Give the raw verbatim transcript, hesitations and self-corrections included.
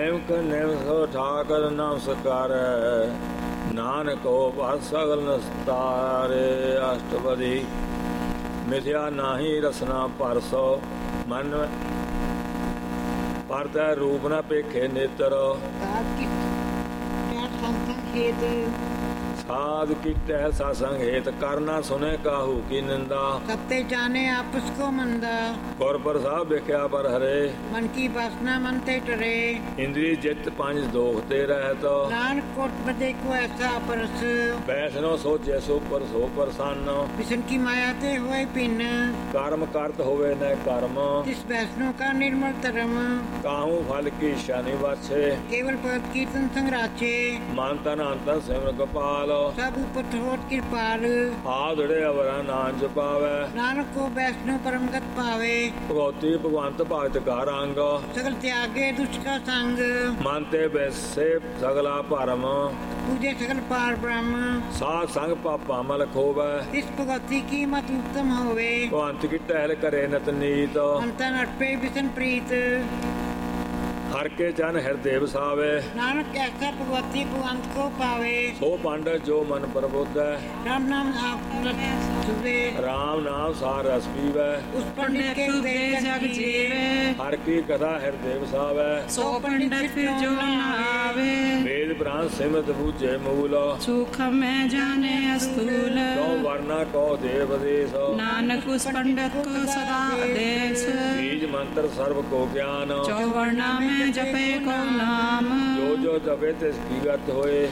ਨੈਮਕ ਨੈਮ ਸੋ ਠਾਕਰ ਨਮਸਕਾਰ ਨਾਨਕੋ ਬਸ ਸਗਲ ਨਸਤਾਰੇ। ਅਸ਼ਟਪਦੀ ਮਿਥਿਆ ਨਾਹੀ ਰਸਨਾ ਪਰਸੋ ਮਨ ਪਰਤੈ ਰੂਪ ਨ ਪੇਖੇ ਨੇਤਰ। साध कीटै सत्संग हेत करना सुने काहू की निंदा। सबते जाने आपस को मंदा गुर प्रसाद विख्या पर हरे मन की वासना मन ते टरे। इंद्री जित पंज दोख ते रहत नानक कोट बदे को ऐसा परस। वैष्णो सोचे सो पर सो प्रसन्न विष्णु की माया ते होए पिन। कर्म करत होवे न कर्म जिस वैष्णो का निर्मल धर्म। काहू फल की इच्छा नहीं वाछे केवल पद कीर्तन संग राचे। मन तन अंतन सिमर गोपाल सब ऊपर होत कृपाल। आधड़े अवरा नाम जपावे नानक को वैष्णो परमगत पावे। भगवती भगवंत भगत का रंग सगल त्यागे दुष्ट का संग। मन ते वैसे सगला परम पूजे सगल पार ब्रह्म। साध संग पापा मल खोवे इस भगवती की मत उत्तम होवे। भगवंत की टहल करे नत नीत अंतन अटपे विसन प्रीत। हर के जन हृदय वसावे नानक ऐसा भगवती भगवंत को पावे। सो पंडित जो मन प्रबुद्ध राम नाम सुवे। राम नाम सार रस पीवे उस पंडित के हृदय जग जीवे। हर की कथा हृदय वसावे सो पंडित फिर जो न आवे। वेद पुराण सिमरत बूझे मूल सूक्ष्म में जाने स्थूल। कौ वर्णा कौ देव देश नानक उस पंडित को सदा आदेश। बीज मंत्र सर्व को ज्ञान चौवर्णा में जपे को नाम। जो जो जपे तिस की गत होए